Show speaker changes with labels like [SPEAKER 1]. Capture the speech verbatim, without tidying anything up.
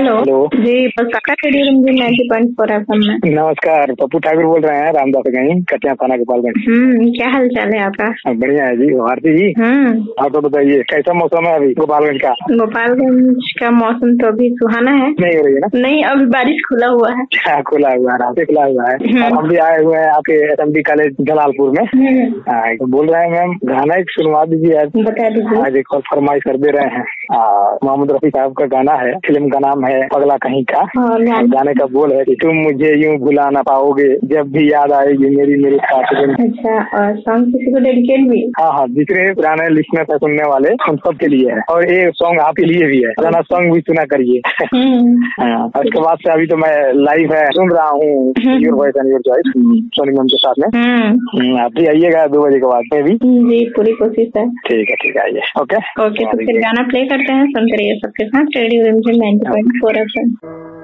[SPEAKER 1] Hello जी, बस radio रंजीन ninety point four FM में।
[SPEAKER 2] नमस्कार, पप्पू ठाकुर बोल रहे हैं, रामदास गई कटिया थाना गोपालगंज।
[SPEAKER 1] हम्म क्या हाल चाल है आपका?
[SPEAKER 2] बढ़िया है जी। भारती जी,
[SPEAKER 1] हम्म
[SPEAKER 2] आप तो बताइए कैसा मौसम है अभी गोपालगंज का?
[SPEAKER 1] गोपालगंज का मौसम तो अभी सुहाना है।
[SPEAKER 2] नहीं हो रही है ना?
[SPEAKER 1] नहीं, अभी बारिश खुला हुआ है।
[SPEAKER 2] हाँ, खुला हुआ है, रात से खुला हुआ है। और हम भी आए हुए हैं आपके एसएमडी कॉलेज जलालपुर में। हाँ, तो बोल रहे हैं मैम, गाना एक सुनवा दीजिए। आज
[SPEAKER 1] बता दीजिए।
[SPEAKER 2] आज एक और फरमाइश कर दे रहे हैं। मोहम्मद रफी साहब का गाना है, फिल्म का नाम है पगला कहीं का। और गाने का बोल है कि तुम मुझे यूं भुला ना पाओगे, जब भी याद आएगी मेरी मेरे साथ।
[SPEAKER 1] अच्छा, और सॉन्ग किसी को डेडिकेट भी?
[SPEAKER 2] हाँ हाँ, जितने पुराने लिस्नर है सुनने वाले, हम सब के लिए है। और ये सॉन्ग आपके लिए भी है, गाना सॉन्ग भी सुना करिए। उसके बाद से अभी तो मैं लाइव है सुन रहा हूँ, your voice and your choice, Soni ma'am के साथ में। आप भी आइएगा दो बजे के बाद में भी।
[SPEAKER 1] जी, पूरी कोशिश है।
[SPEAKER 2] ठीक है ठीक है, आइए। ओके
[SPEAKER 1] ओके, तो फिर गाना प्ले करते हैं, सुनते रहिए सबके साथ radio रंजीन ninety point four FM.